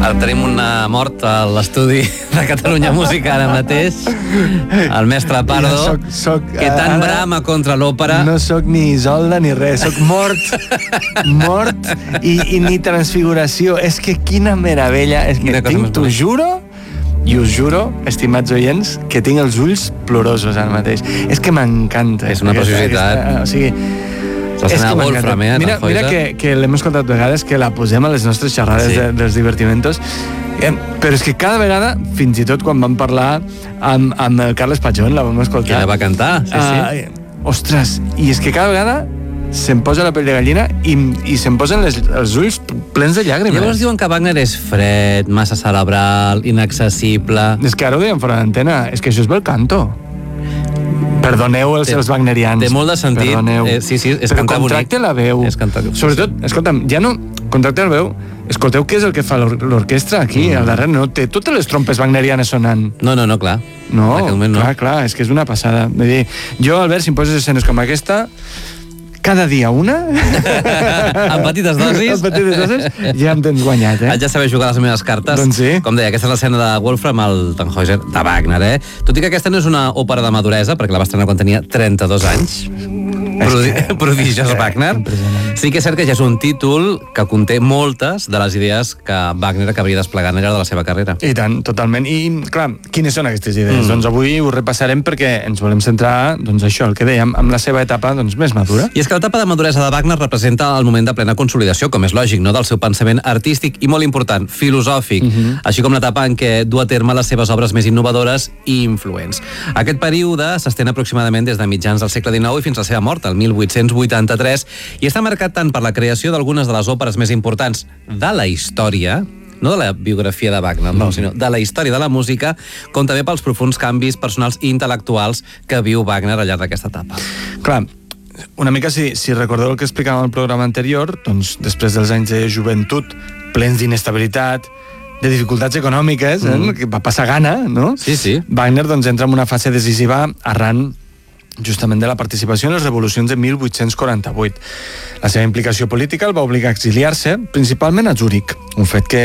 Tenim una mort a l'estudi de Catalunya Música ara mateix, el mestre Pardo, que tant brama contra l'òpera. No sóc ni Isolda ni res, sóc mort i ni transfiguració. És que quina meravella, és que t'ho juro, i us juro, estimats oients, que tinc els ulls plorosos ara mateix. És que m'encanta. És una preciositat. O sigui, l'escena de Wolfram, mira que l'hem escoltat vegades, que la posem a les nostres xerrades dels divertimentos, però és que cada vegada, fins i tot quan vam parlar amb el Carles Pachón, la vam escoltar. Que la va cantar, sí. Ostres, i és que cada vegada se'm posa la pell de gallina i se'm posen els ulls plens de llàgrimes. Llavors diuen que Wagner és fred, massa cerebral, inaccessible... És que ara ho deien fora d'antena, és que això és bel canto. Perdoneu els wagnerians. Té molt de sentit. Sí, és cantar bonic. Però contracte la veu. Sobretot, escolta'm, ja no... Contracte la veu. Escolteu què és el que fa l'orquestra aquí, al darrere. No té totes les trompes wagnerianes sonant. No, clar. No, clar, és que és una passada. Vull dir, jo, Albert, si em poses escenes com aquesta... Cada dia una... En petites dosis. Ja em tens guanyat, Haig de saber jugar les meves cartes. Doncs sí. Com deia, aquesta és l'escena de Wolfram, el Tannhäuser de Wagner, Tot i que aquesta no és una òpera de maduresa, perquè la va estrenar quan tenia 32 anys. Prodigiós Wagner. Sí que és cert que ja és un títol que conté moltes de les idees que Wagner acabaria desplegant al llarg de la seva carrera. I tant, totalment. I, clar, quines són aquestes idees? Doncs avui ho repassarem perquè ens volem centrar, doncs això, el que dèiem, amb la seva etapa més madura. I és que l'etapa de maduresa de Wagner representa el moment de plena consolidació, com és lògic, no?, del seu pensament artístic i molt important, filosòfic, així com l'etapa en què du a terme les seves obres més innovadores i influents. Aquest període s'estén aproximadament des de mitjans del segle XIX i fins a la seva mort, el 1883, i està marcat tant per la creació d'algunes de les òperes més importants de la història, no de la biografia de Wagner, sinó de la història de la música, com també pels profunds canvis personals i intel·lectuals que viu Wagner al llarg d'aquesta etapa. Clar, una mica si recordeu el que explicàvem al programa anterior, doncs després dels anys de joventut plens d'inestabilitat, de dificultats econòmiques, que va passar gana, no? Sí. Wagner doncs entra en una fase decisiva arran justament de la participació en les revolucions de 1848. La seva implicació política el va obligar a exiliar-se, principalment a Zúrich, un fet que,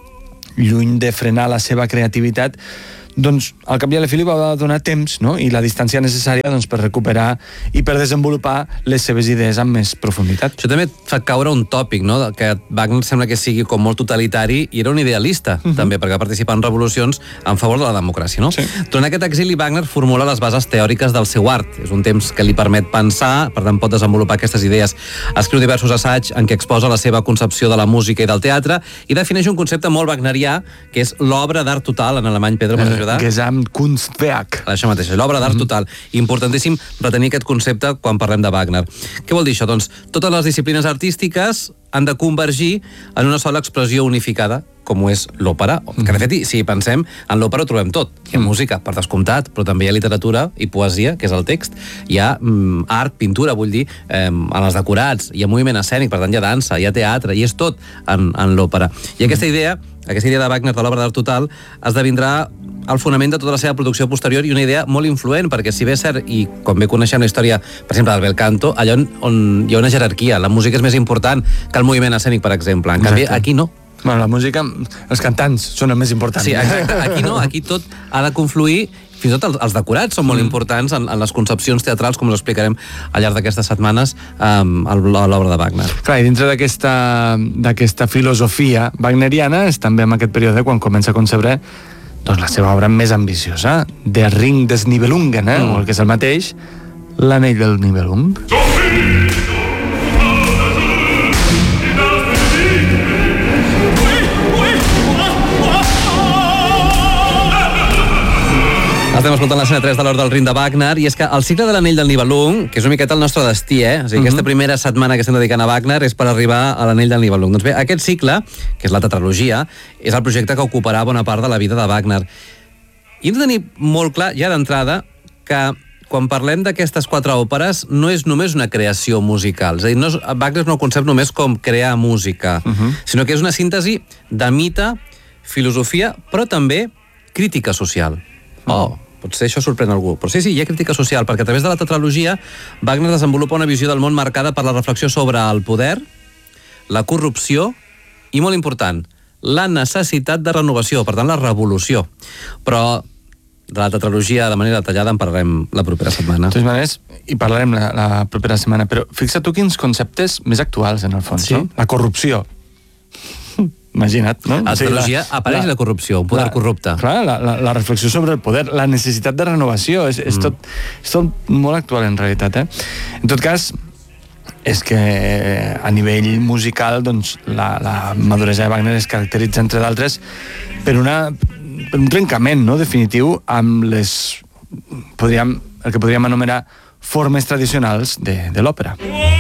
lluny de frenar la seva creativitat, doncs al cap i a la fi li va donar temps, no?, i la distància necessària doncs, per recuperar i per desenvolupar les seves idees amb més profunditat. Això també fa caure un tòpic, no?, que Wagner sembla que sigui com molt totalitari i era un idealista, també, perquè va participar en revolucions en favor de la democràcia, no? Sí. Durant aquest exili, Wagner formula les bases teòriques del seu art. És un temps que li permet pensar, per tant pot desenvolupar aquestes idees. Escriu diversos assaigs en què exposa la seva concepció de la música i del teatre i defineix un concepte molt wagnerià, que és l'obra d'art total, en alemany, Pedro, Gesamtkunstwerk. Això mateix, l'obra d'art total. Importantíssim retenir aquest concepte quan parlem de Wagner. Què vol dir això? Doncs totes les disciplines artístiques han de convergir en una sola expressió unificada, com ho és l'òpera, que de fet, si pensem, en l'òpera ho trobem tot. Hi ha música, per descomptat, però també hi ha literatura i poesia, que és el text. Hi ha art, pintura, vull dir, en els decorats, hi ha moviment escènic, per tant hi ha dansa, hi ha teatre, i és tot en l'òpera. I aquesta idea de Wagner de l'obra d'art total esdevindrà el fonament de tota la seva producció posterior i una idea molt influent, perquè si bé és cert, i com bé coneixem la història, per exemple, del bel canto, allà on hi ha una jerarquia, la música és més important que el moviment escènic, per exemple. En canvi, aquí no. Bueno, la música, els cantants són el més important. Sí, exacte. Aquí no, aquí tot ha de confluir. Fins i tot els decorats són molt importants en les concepcions teatrals, com us explicarem al llarg d'aquestes setmanes a l'obra de Wagner. Clar, i dintre d'aquesta filosofia wagneriana és també en aquest període quan comença a concebre doncs la seva obra més ambiciosa, Der Ring des Nibelungen, o el que és el mateix, l'Anell del Nibelung. Estem escoltant l'escena 3 de l'Or del Rin de Wagner, i és que el cicle de l'Anell del Nibelung, que és una miqueta el nostre destí, O sigui, aquesta primera setmana que estem dedicant a Wagner és per arribar a l'Anell del Nibelung. Doncs bé, aquest cicle, que és la tetralogia, és el projecte que ocuparà bona part de la vida de Wagner. I hem de tenir molt clar, ja d'entrada, que quan parlem d'aquestes 4 òperes no és només una creació musical. És a dir, Wagner no ho concep només com crear música, sinó que és una síntesi de mite, filosofia, però també crítica social. Potser això sorprèn algú, però sí, hi ha crítica social, perquè a través de la tetralogia Wagner desenvolupa una visió del món marcada per la reflexió sobre el poder, la corrupció i, molt important, la necessitat de renovació, per tant, la revolució. Però de la tetralogia de manera detallada en parlarem la propera setmana. De totes maneres, hi parlarem la propera setmana, però fixa't tu quins conceptes més actuals, en el fons, no? La corrupció. Imagina't, no? A la tetralogia apareix la corrupció, un poder corrupte. Clar, la reflexió sobre el poder, la necessitat de renovació, és tot molt actual en realitat, En tot cas, és que a nivell musical, doncs, la maduresa de Wagner es caracteritza, entre d'altres, per un trencament, no?, definitiu amb el que podríem anomenar formes tradicionals de l'òpera.